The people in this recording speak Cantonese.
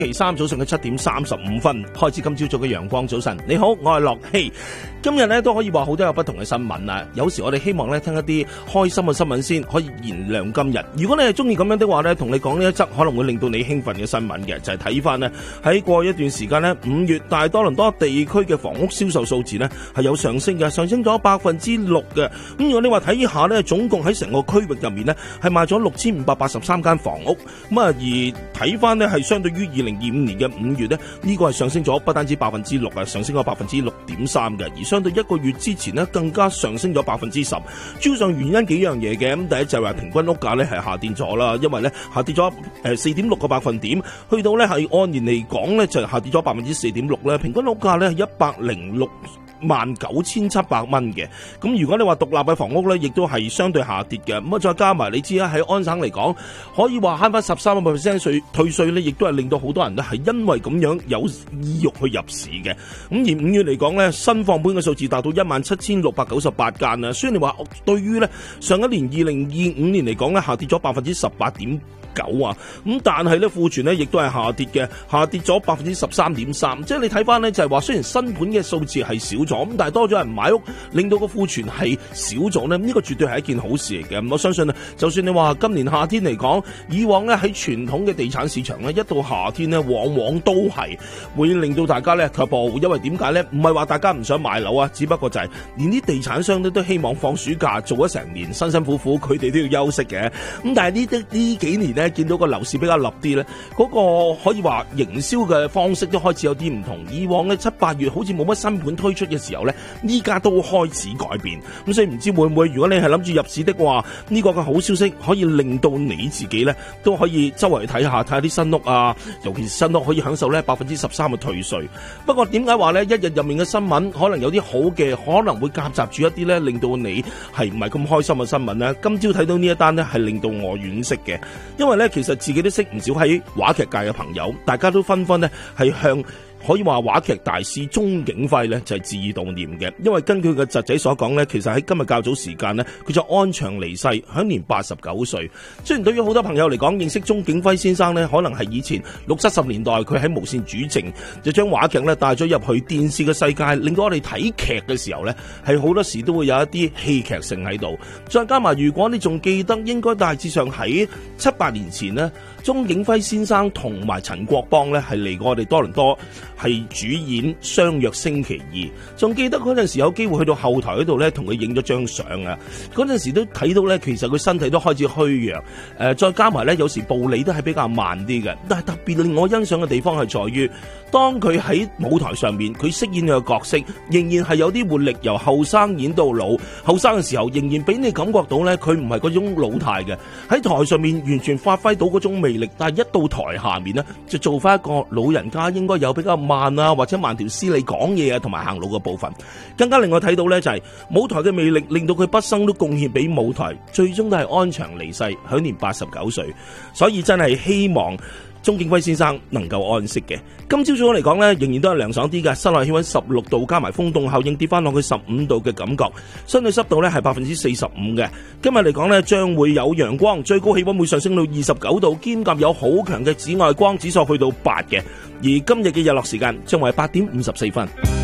期三早上嘅7點35分開始今朝早嘅陽光早晨。你好，我係樂希。今日咧都可以話好多有不同嘅新聞啊。有時我哋希望咧聽一啲開心嘅新聞先，可以燃亮今日。如果你係中意咁樣的話咧，同你講呢一則可能會令到你興奮嘅新聞嘅，就係睇翻呢喺過去一段時間呢5月大多倫多地區嘅房屋銷售數字呢係有上升嘅，上升咗6%嘅。咁如果你話睇下呢，總共喺成個區域入面呢係賣咗6583間房屋。咁啊，而睇翻呢係相對於2025年嘅5月呢，呢個係上升咗不單止6%啊，上升咗6.3%嘅，而相對一個月之前呢，更加上升咗10%。主要上原因幾樣嘢嘅，咁第一就係話平均屋價呢係下跌咗啦，因為呢下跌咗4.6個百分點，去到呢係按年嚟講呢就下跌咗4.6%咧，平均屋價呢係1069700蚊嘅。咁如果你話獨立嘅房屋呢，亦都係相對下跌嘅。咁啊，再加埋你知啦，喺安省嚟講，可以話慳翻13% 退稅呢，亦都係令到好多人呢係因為咁樣有意欲去入市嘅。咁而5月嚟講呢，新放盤嘅數字達到17698間啊。雖然你話對於呢上一年2025年嚟講呢，下跌咗18.9%啊，咁但係咧庫存咧亦都係下跌嘅，下跌咗13.3%。即係你睇翻咧，就係話雖然新盤嘅數字係少咗，咁但係多咗人買屋，令到個庫存係少咗咧，呢個絕對係一件好事嚟嘅。我相信咧，就算你話今年夏天嚟講，以往咧喺傳統嘅地產市場咧，一到夏天咧，往往都係會令到大家咧卻步，因為點解咧？唔係話大家唔想買樓啊，只不過就係連啲地產商咧都希望放暑假做咗成年，辛辛苦苦佢哋都要休息嘅。咁但係呢幾年咧，見到個樓市比較立啲咧，嗰個可以話營銷嘅方式都開始有啲唔同。以往咧7、8月好似冇乜新盤推出嘅時候咧，依家都開始改變。咁所以唔知會唔會，如果你係諗住入市的話，呢個嘅好消息可以令到你自己咧都可以周圍睇下啲新屋啊，尤其是新屋可以享受咧13%嘅退稅。不過點解話咧一日入面嘅新聞可能有啲好嘅，可能會夾雜住一啲咧令到你係唔係咁開心嘅新聞咧？今朝睇到呢一單咧係令到我惋惜嘅，因為咧其實自己都識唔少喺話劇界嘅朋友，大家都紛紛咧係向可以話話劇大師鍾景輝咧就係致以悼念嘅。因為根據佢嘅侄仔所講咧，其實喺今日較早時間咧，佢就安詳離世，享年89歲。雖然對於好多朋友嚟講，認識鍾景輝先生咧，可能係以前60、70年代佢喺無線主政，就將話劇咧帶咗入去電視嘅世界，令到我哋睇劇嘅時候咧係好多時都會有一啲戲劇性喺度。再加埋如果你仲記得，應該大致上喺7、8年前呢，鍾景輝先生同埋陳國邦咧係嚟過我哋多倫多，係主演相約星期二。仲記得嗰陣時有機會去到後台嗰度咧，同佢影咗張相啊！嗰陣時都睇到咧，其實佢身體都開始虛弱，再加埋咧，有時步履都係比較慢啲嘅。但係特別令我欣賞嘅地方係在於，當佢喺舞台上面，佢飾演嘅角色仍然係有啲活力，由後生演到老。後生嘅時候仍然俾你感覺到咧，佢唔係嗰種老態嘅，喺台上面完全發揮到嗰種魅力。但係一到台下面呢，就做翻一個老人家應該有比較慢啊，或者慢條斯理講嘢啊，同埋行路嘅部分。更加令我睇到呢，就係舞台嘅魅力，令到佢畢生都貢獻俾舞台，最終都係安詳離世，享年89歲。所以真係希望鍾景輝先生能夠安息嘅。今朝早嚟講呢，仍然都係涼爽啲嘅，室內氣溫16度，加埋風凍效應跌翻落去15度嘅感覺，相對濕度呢係45%嘅。今日嚟講呢，將會有陽光，最高氣溫會上升到29度，兼夾有好強嘅紫外光指數去到8嘅。而今日嘅日落時間將會係8點54分。